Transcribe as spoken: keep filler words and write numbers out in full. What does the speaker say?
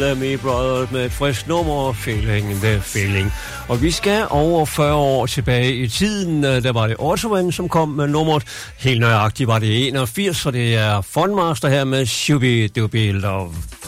Me Brothers med et frisk nummer, Feeling the Feeling. Og vi skal over fyrre år tilbage i tiden. Der var det Ottoman, som kom med nummeret. Helt nøjagtigt var det enogfirs, så det er Fun Master her med Shooby Dooby Love.